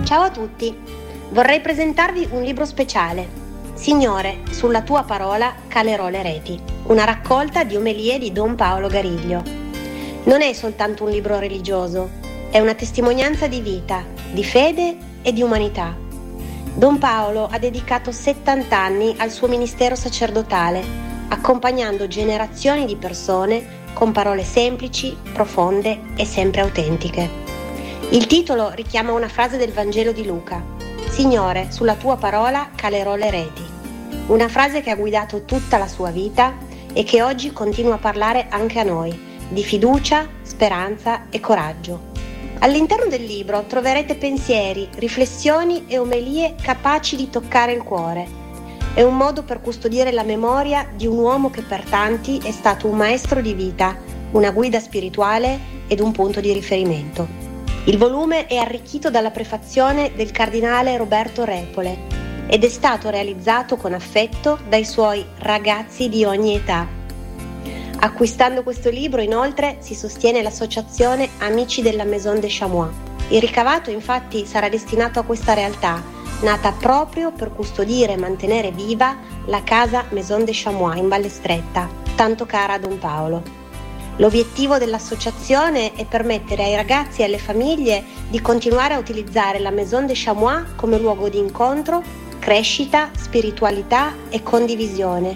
Ciao a tutti, vorrei presentarvi un libro speciale. Signore, sulla tua parola calerò le reti, una raccolta di omelie di Don Paolo Gariglio. Non è soltanto un libro religioso, è una testimonianza di vita, di fede e di umanità. Don Paolo ha dedicato 70 anni al suo ministero sacerdotale, accompagnando generazioni di persone con parole semplici, profonde e sempre autentiche. Il titolo richiama una frase del Vangelo di Luca: Signore, sulla tua parola calerò le reti. Una frase che ha guidato tutta la sua vita e che oggi continua a parlare anche a noi, di fiducia, speranza e coraggio. All'interno del libro troverete pensieri, riflessioni e omelie capaci di toccare il cuore. È un modo per custodire la memoria di un uomo che per tanti è stato un maestro di vita, una guida spirituale ed un punto di riferimento. Il volume è arricchito dalla prefazione del cardinale Roberto Repole ed è stato realizzato con affetto dai suoi ragazzi di ogni età. Acquistando questo libro, inoltre, si sostiene l'associazione Amici della Maison de Chamois. Il ricavato, infatti, sarà destinato a questa realtà, nata proprio per custodire e mantenere viva la casa Maison de Chamois in Valle Stretta, tanto cara a Don Paolo. L'obiettivo dell'associazione è permettere ai ragazzi e alle famiglie di continuare a utilizzare la Maison de Chamois come luogo di incontro, crescita, spiritualità e condivisione.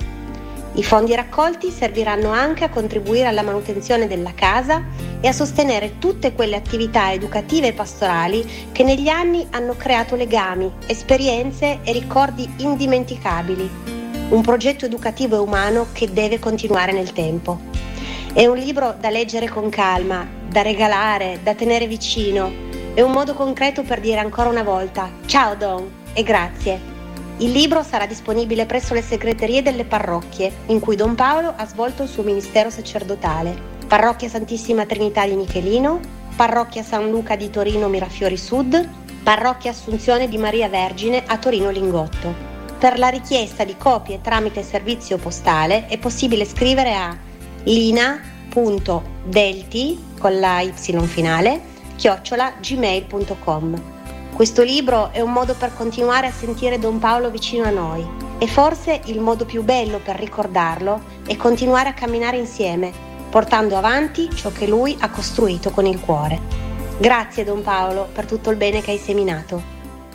I fondi raccolti serviranno anche a contribuire alla manutenzione della casa e a sostenere tutte quelle attività educative e pastorali che negli anni hanno creato legami, esperienze e ricordi indimenticabili. Un progetto educativo e umano che deve continuare nel tempo. È un libro da leggere con calma, da regalare, da tenere vicino. È un modo concreto per dire ancora una volta ciao Don e grazie. Il libro sarà disponibile presso le segreterie delle parrocchie in cui Don Paolo ha svolto il suo ministero sacerdotale: Parrocchia Santissima Trinità di Michelino, Parrocchia San Luca di Torino Mirafiori Sud, Parrocchia Assunzione di Maria Vergine a Torino Lingotto. Per la richiesta di copie tramite servizio postale è possibile scrivere a lina.delti con la y finale @gmail.com. Questo libro è un modo per continuare a sentire Don Paolo vicino a noi e forse il modo più bello per ricordarlo è continuare a camminare insieme, portando avanti ciò che lui ha costruito con il cuore. Grazie Don Paolo per tutto il bene che hai seminato.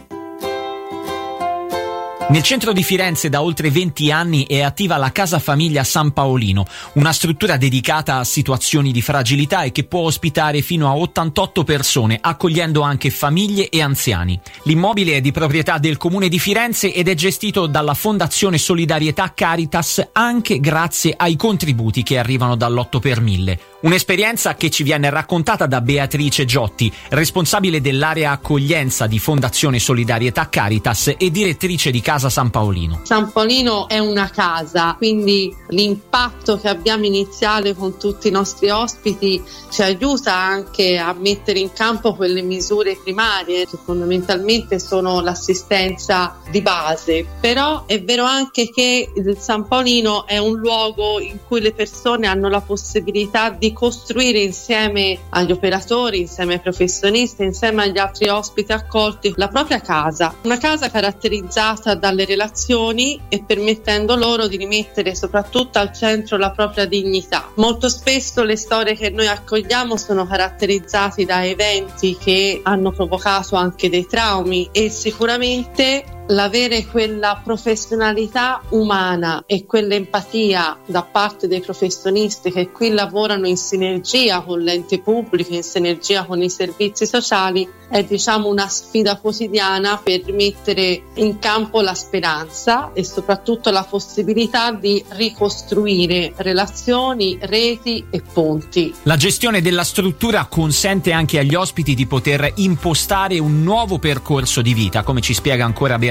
Nel centro di Firenze da oltre 20 anni è attiva la Casa Famiglia San Paolino, una struttura dedicata a situazioni di fragilità e che può ospitare fino a 88 persone, accogliendo anche famiglie e anziani. L'immobile è di proprietà del Comune di Firenze ed è gestito dalla Fondazione Solidarietà Caritas, anche grazie ai contributi che arrivano dall'8 per 1000. Un'esperienza che ci viene raccontata da Beatrice Giotti, responsabile dell'area accoglienza di Fondazione Solidarietà Caritas e direttrice di Casa San Paolino. San Paolino è una casa, quindi l'impatto che abbiamo iniziale con tutti i nostri ospiti ci aiuta anche a mettere in campo quelle misure primarie che fondamentalmente sono l'assistenza di base. Però è vero anche che il San Paolino è un luogo in cui le persone hanno la possibilità di costruire insieme agli operatori, insieme ai professionisti, insieme agli altri ospiti accolti la propria casa, una casa caratterizzata dalle relazioni e permettendo loro di rimettere soprattutto al centro la propria dignità. Molto spesso le storie che noi accogliamo sono caratterizzate da eventi che hanno provocato anche dei traumi e sicuramente l'avere quella professionalità umana e quell'empatia da parte dei professionisti che qui lavorano in sinergia con l'ente pubblico, in sinergia con i servizi sociali, è una sfida quotidiana per mettere in campo la speranza e soprattutto la possibilità di ricostruire relazioni, reti e ponti. La gestione della struttura consente anche agli ospiti di poter impostare un nuovo percorso di vita, come ci spiega ancora Beatrice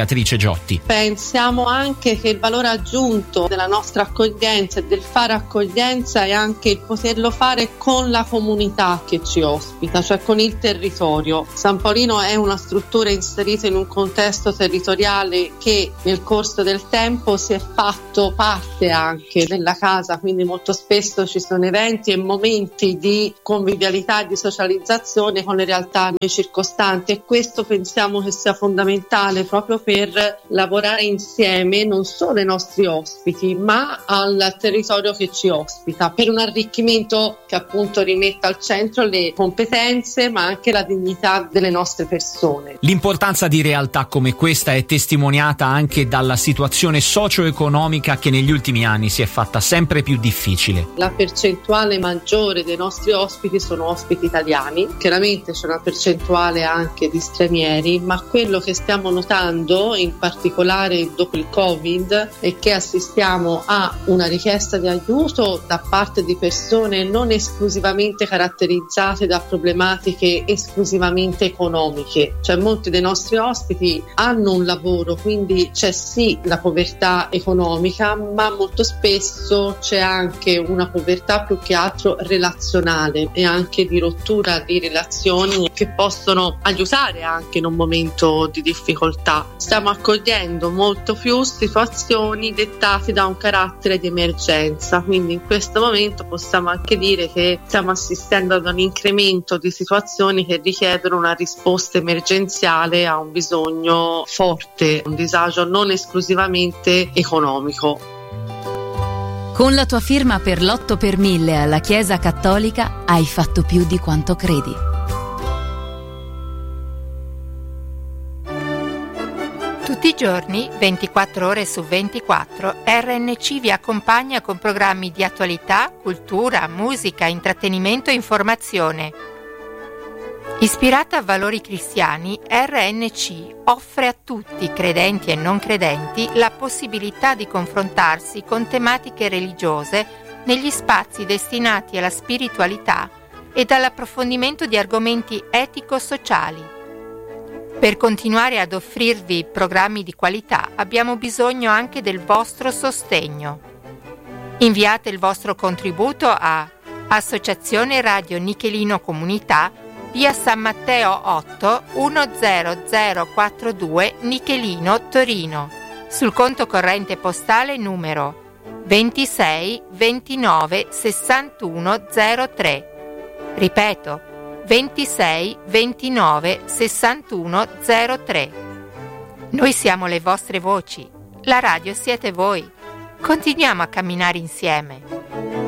Beatrice Giotti. Pensiamo anche che il valore aggiunto della nostra accoglienza e del fare accoglienza è anche il poterlo fare con la comunità che ci ospita, cioè con il territorio. San Paolino è una struttura inserita in un contesto territoriale che nel corso del tempo si è fatto parte anche della casa, quindi molto spesso ci sono eventi e momenti di convivialità e di socializzazione con le realtà circostanti, e questo pensiamo che sia fondamentale proprio per lavorare insieme non solo ai nostri ospiti ma al territorio che ci ospita, per un arricchimento che appunto rimetta al centro le competenze ma anche la dignità delle nostre persone. L'importanza di realtà come questa è testimoniata anche dalla situazione socio-economica che negli ultimi anni si è fatta sempre più difficile. La percentuale maggiore dei nostri ospiti sono ospiti italiani, chiaramente c'è una percentuale anche di stranieri, ma quello che stiamo notando in particolare dopo il Covid è che assistiamo a una richiesta di aiuto da parte di persone non esclusivamente caratterizzate da problematiche esclusivamente economiche, cioè molti dei nostri ospiti hanno un lavoro, quindi c'è sì la povertà economica, ma molto spesso c'è anche una povertà più che altro relazionale e anche di rottura di relazioni che possono aiutare anche in un momento di difficoltà. Stiamo accogliendo molto più situazioni dettate da un carattere di emergenza, quindi in questo momento possiamo anche dire che stiamo assistendo ad un incremento di situazioni che richiedono una risposta emergenziale a un bisogno forte, un disagio non esclusivamente economico. Con la tua firma per l'8 per 1000 alla Chiesa Cattolica hai fatto più di quanto credi. Tutti i giorni, 24 ore su 24, RNC vi accompagna con programmi di attualità, cultura, musica, intrattenimento e informazione. Ispirata a valori cristiani, RNC offre a tutti, credenti e non credenti, la possibilità di confrontarsi con tematiche religiose negli spazi destinati alla spiritualità e all'approfondimento di argomenti etico-sociali. Per continuare ad offrirvi programmi di qualità abbiamo bisogno anche del vostro sostegno. Inviate il vostro contributo a Associazione Radio Nichelino Comunità, via San Matteo 8 10042 Nichelino, Torino, sul conto corrente postale numero 26 29 61 03. Ripeto, 26 29 61 03. Noi siamo le vostre voci, la radio siete voi. Continuiamo a camminare insieme.